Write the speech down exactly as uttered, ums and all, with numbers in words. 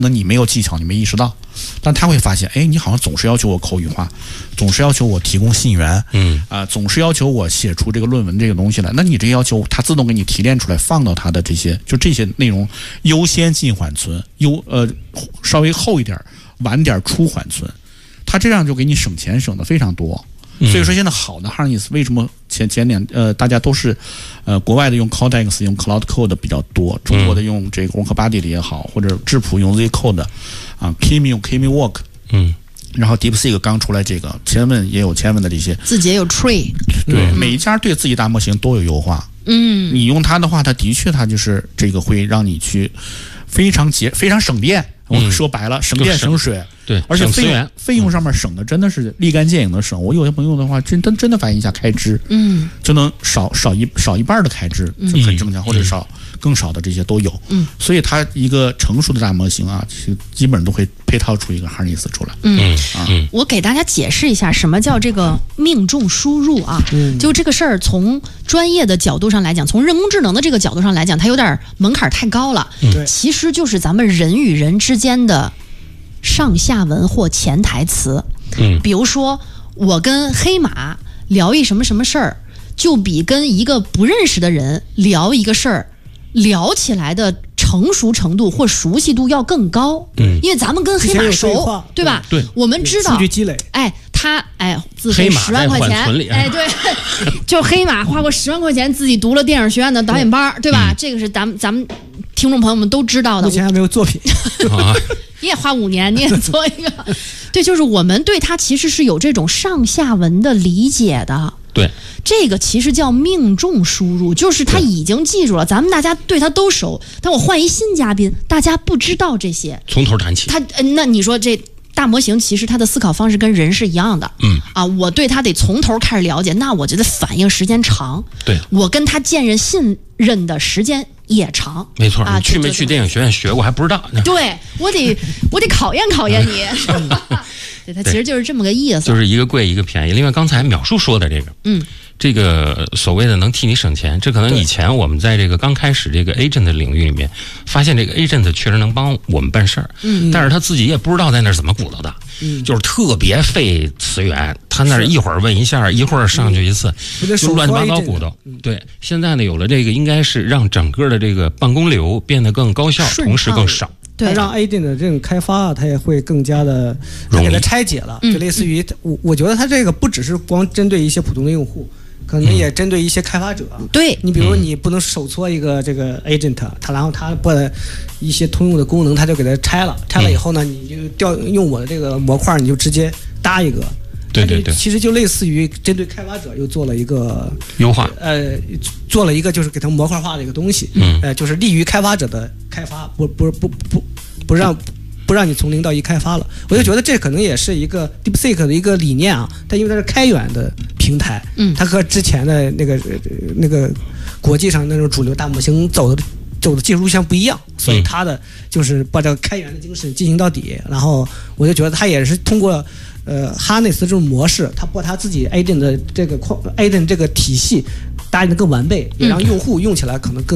那你没有技巧，你没意识到，但他会发现，哎，你好像总是要求我口语化，总是要求我提供信源， 嗯啊、呃，总是要求我写出这个论文这个东西来。那你这个要求，它自动给你提炼出来，放到它的这些，就这些内容优先进缓存，优呃稍微厚一点，晚点出缓存，它这样就给你省钱省的非常多。所以说现在好的 harness 为什么前前年呃大家都是呃国外的用 Codex 用 Cloud Code 比较多，中国的用这个 Workbuddy 的也好，或者质朴用 Z Code 啊 Kimi 用 Kimi Work， 嗯， 然后 DeepSeek 刚出来这个千问也有千问的这些， 字节有 Tree， 对、嗯、每一家对自己大模型都有优化。 嗯， 你用它的话，它的确它就是这个会让你去非常节非常省电。我们说白了， 嗯、 省电省水， 对， 而且费用用费用上面省的真的是立竿见影的省。我有些朋友的话，真真真的反映一下开支， 嗯， 就能少少一少一半的开支， 嗯、 很正常，或者少更少的这些都有。 嗯， 所以它一个成熟的大模型啊，其实基本都会配套出一个 harness 出来。 嗯啊， 我给大家解释一下什么叫这个命中输入啊。嗯，就这个事儿，从专业的角度上来讲，从人工智能的这个角度上来讲，它有点门槛太高了。 嗯， 其实就是咱们人与人之间的上下文或潜台词。 嗯， 比如说我跟黑马聊一什么什么事儿，就比跟一个不认识的人聊一个事儿，聊起来的成熟程度或熟悉度要更高。 嗯， 因为咱们跟黑马熟，对吧？ 对， 我们知道数据积累。 哎，他哎自费十万块钱，哎对，就黑马花过十万块钱自己读了电影学院的导演班，对吧？嗯、这个是咱们咱们听众朋友们都知道的。 目前还没有作品。 你也花五年，你也做一个，对，就是我们对他其实是有这种上下文的理解的。 对， 这个其实叫命中输入，就是他已经记住了，咱们大家对他都熟，但我换一新嘉宾，大家不知道这些， 从头谈起。 他，那你说这大模型其实它的思考方式跟人是一样的。 嗯啊，我对他得从头开始了解，那我觉得反应时间长。 对，我跟他建立信任的时间也长。 没错， 啊， 你去没去电影学院学过还不知道。 对，我得我得考验考验你。对，它其实就是这么个意思， 就是一个贵一个便宜。另外，刚才淼叔说的这个， 嗯， 这个所谓的能替你省钱，这可能以前我们在这个刚开始这个 agent 的领域里面，发现这个 agent 确实能帮我们办事儿， 嗯， 但是他自己也不知道在那儿怎么鼓捣的，嗯，就是特别费词源，他那儿一会儿问一下，一会儿上去一次， 嗯、 就乱七八糟鼓捣。 嗯、 对，现在呢有了这个，应该是让整个的这个办公流变得更高效，同时更少。 它让 agent 的这种开发啊，它也会更加的给它拆解了，就类似于我我觉得它这个不只是光针对一些普通的用户，可能也针对一些开发者。 对， 你比如你不能手搓一个这个 agent， 它然后它把一些通用的功能，它就给它拆了，拆了以后呢，你就调用我的这个模块，你就直接搭一个。 对对对， 其实就类似于针对开发者又做了一个优化， 呃，做了一个就是给它模块化的一个东西， 嗯， 呃，就是利于开发者的开发，不不不不不让不让你从零到一开发了。我就觉得这可能也是一个 DeepSeek 的一个理念啊，它因为它是开源的平台， 嗯， 它和之前的那个那个国际上那种主流大模型走的走的技术路线不一样，所以它的就是把这个开源的精神进行到底。然后我就觉得它也是通过。呃，哈内斯这种模式，它把它自己 agent 的这个框 agent 这个体系搭建的更完备，也让用户用起来可能更